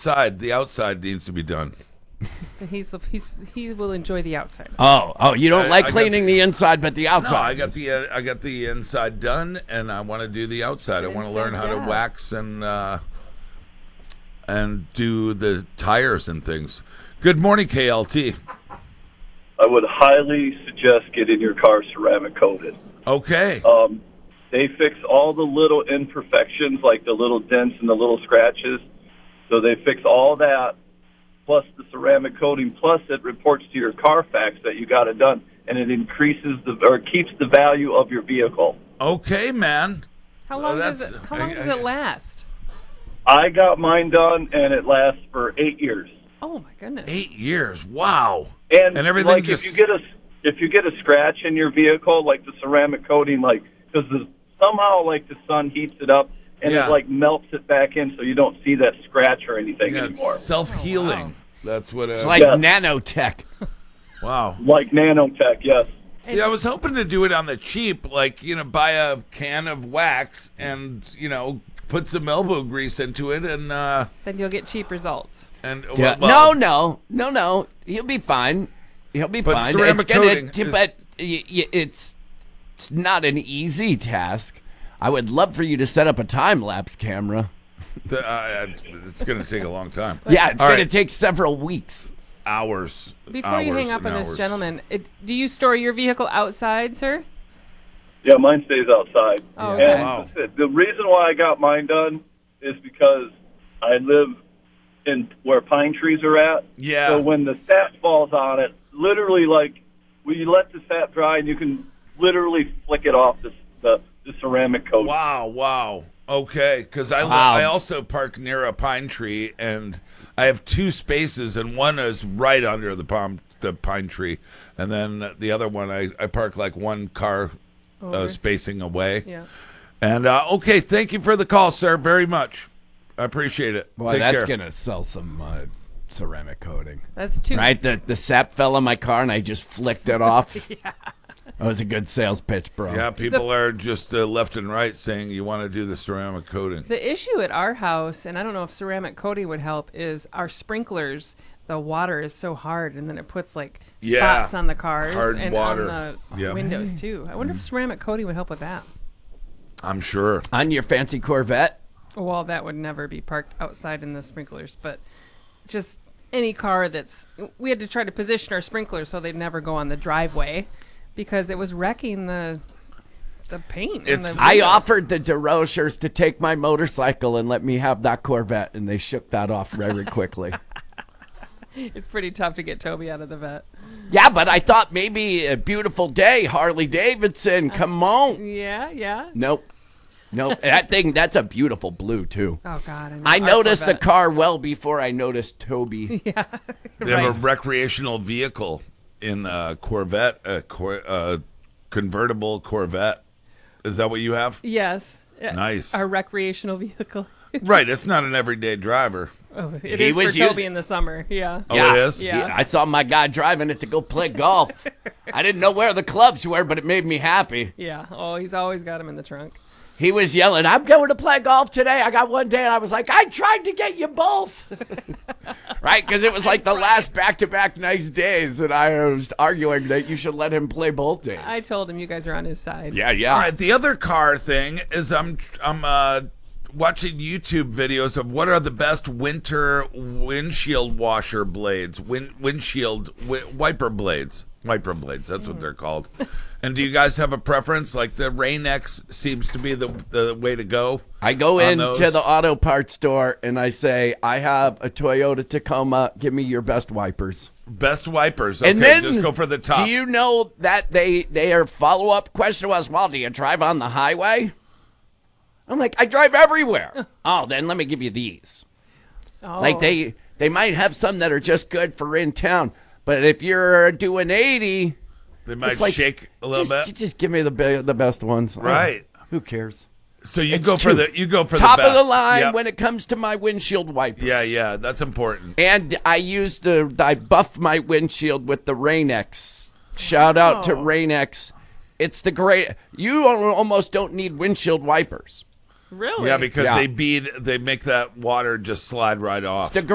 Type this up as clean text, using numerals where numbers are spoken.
inside. The outside needs to be done. He will enjoy the outside. Oh, you don't like I got cleaning the inside, but the No, outside. I got the inside done, and I want to do the outside. I want to learn how to wax and do the tires and things. Good morning, KLT. I would highly suggest getting your car ceramic coated. Okay. They fix all the little imperfections, like the little dents and the little scratches. So they fix all that, plus the ceramic coating, plus it reports to your Carfax that you got it done, and it increases keeps the value of your vehicle. Okay, man. How long does it last? I got mine done, and it lasts for 8 years. Oh my goodness! 8 years. Wow. And everything like just... if you get a scratch in your vehicle, like the ceramic coating, like because somehow like the sun heats it up and it like melts it back in, so you don't see that scratch or anything anymore. It's self-healing. Oh, wow. That's what. It's like nanotech. Wow. Like nanotech, yes. See, I was hoping to do it on the cheap, like buy a can of wax and put some elbow grease into it, and then you'll get cheap results. And No. He'll be fine. But ceramic coating it's not an easy task. I would love for you to set up a time lapse camera. It's going to take a long time. Yeah, it's going to take several weeks. Hours. Before you hang up on this gentleman, do you store your vehicle outside, sir? Yeah, mine stays outside. Oh, okay. And Wow. the reason why I got mine done is because I live in where pine trees are at. Yeah. So when the sap falls on it, literally, like, when you let the sap dry, and you can literally flick it off the ceramic coat. Wow. Okay, because I also park near a pine tree, and I have 2 spaces, and one is right under the pine tree, and then the other one I park like 1 car spacing away. Yeah. And okay, thank you for the call, sir, very much. I appreciate it. Well, Take that's care. gonna sell some ceramic coating. That's 2. Right? The sap fell on my car, and I just flicked it off. Yeah. That was a good sales pitch, bro. Yeah, people are just left and right saying you want to do the ceramic coating. The issue at our house, and I don't know if ceramic coating would help, is our sprinklers. The water is so hard, and then it puts like spots on the cars hard and water. on the windows too. I wonder if ceramic coating would help with that. I'm sure. On your fancy Corvette? Well, that would never be parked outside in the sprinklers, but just any car we had to try to position our sprinklers so they'd never go on the driveway because it was wrecking the paint. I offered the DeRochers to take my motorcycle and let me have that Corvette, and they shook that off very quickly. It's pretty tough to get Toby out of the vet. Yeah, but I thought maybe a beautiful day, Harley Davidson, come on. Yeah. Nope. That's a beautiful blue, too. Oh, God. I noticed the car well before I noticed Toby. Yeah. They have a recreational vehicle in Corvette, convertible Corvette. Is that what you have? Yes. Nice. Our recreational vehicle. Right. It's not an everyday driver. Oh, it is for Toby in the summer. Yeah. Oh, it is? Yeah. I saw my guy driving it to go play golf. I didn't know where the clubs were, but it made me happy. Yeah. Oh, he's always got him in the trunk. He was yelling, I'm going to play golf today. I got one day, and I was like, I tried to get you both. Right? Because it was like the last back-to-back nice days, and I was arguing that you should let him play both days. I told him you guys are on his side. Yeah. All right. The other car thing is I'm watching YouTube videos of what are the best winter windshield washer blades, wiper blades. Wiper blades, that's what they're called. And do you guys have a preference? Like the Rain-X seems to be the way to go. I go into the auto parts store and I say, I have a Toyota Tacoma. Give me your best wipers. Best wipers. Okay, and then, just go for the top. Do you know that their follow-up question was, well, do you drive on the highway? I'm like, I drive everywhere. Oh, then let me give you these. Oh. Like they might have some that are just good for in town. But if you're doing 80, they might shake a little bit. Just give me the best ones. Right. Who cares? So you go for the top the best. of the line when it comes to my windshield wipers. Yeah, that's important. And I buff my windshield with the Rain-X. Shout out to Rain-X. It's the great. You almost don't need windshield wipers. Really? Yeah, because they make that water just slide right off.